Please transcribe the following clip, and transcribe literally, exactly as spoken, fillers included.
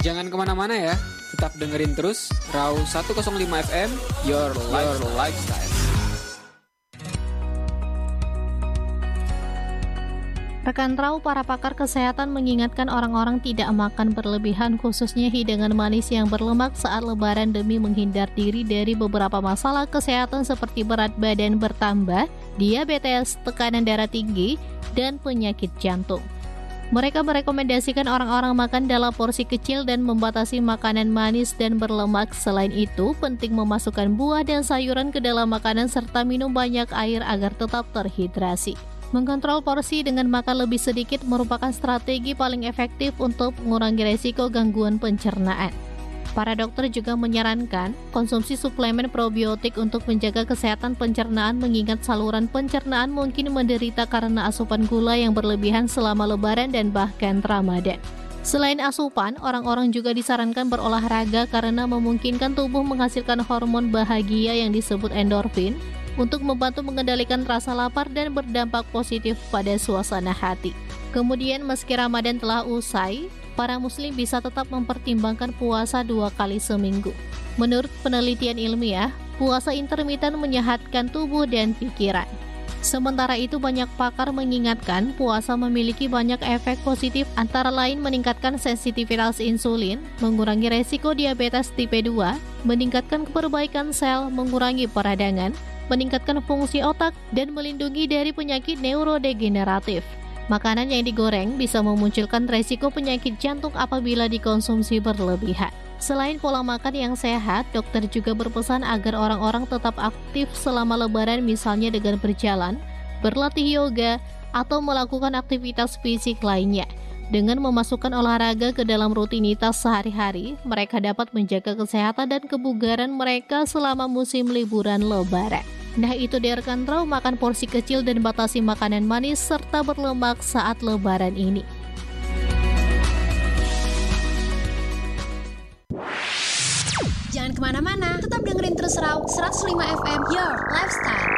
Jangan kemana-mana ya, tetap dengerin terus Raw seratus lima F M, Your, Your Lifestyle. Rekan Raw, para pakar kesehatan mengingatkan orang-orang tidak makan berlebihan khususnya hidangan manis yang berlemak saat lebaran demi menghindar diri dari beberapa masalah kesehatan seperti berat badan bertambah, diabetes, tekanan darah tinggi, dan penyakit jantung. Mereka merekomendasikan orang-orang makan dalam porsi kecil dan membatasi makanan manis dan berlemak. Selain itu, penting memasukkan buah dan sayuran ke dalam makanan serta minum banyak air agar tetap terhidrasi. Mengontrol porsi dengan makan lebih sedikit merupakan strategi paling efektif untuk mengurangi resiko gangguan pencernaan. Para dokter juga menyarankan konsumsi suplemen probiotik untuk menjaga kesehatan pencernaan mengingat saluran pencernaan mungkin menderita karena asupan gula yang berlebihan selama Lebaran dan bahkan Ramadan. Selain asupan, orang-orang juga disarankan berolahraga karena memungkinkan tubuh menghasilkan hormon bahagia yang disebut endorfin untuk membantu mengendalikan rasa lapar dan berdampak positif pada suasana hati. Kemudian meski Ramadan telah usai, para muslim bisa tetap mempertimbangkan puasa dua kali seminggu. Menurut penelitian ilmiah, puasa intermiten menyehatkan tubuh dan pikiran. Sementara itu banyak pakar mengingatkan puasa memiliki banyak efek positif antara lain meningkatkan sensitivitas insulin, mengurangi resiko diabetes tipe dua, meningkatkan keperbaikan sel, mengurangi peradangan, meningkatkan fungsi otak, dan melindungi dari penyakit neurodegeneratif. Makanan yang digoreng bisa memunculkan resiko penyakit jantung apabila dikonsumsi berlebihan. Selain pola makan yang sehat, dokter juga berpesan agar orang-orang tetap aktif selama Lebaran, misalnya dengan berjalan, berlatih yoga, atau melakukan aktivitas fisik lainnya. Dengan memasukkan olahraga ke dalam rutinitas sehari-hari, mereka dapat menjaga kesehatan dan kebugaran mereka selama musim liburan Lebaran. Nah, itu dia rekan Raw, makan porsi kecil dan batasi makanan manis serta berlemak saat Lebaran ini. Jangan kemana-mana, tetap dengerin terus Raw seratus lima F M, Your Lifestyle.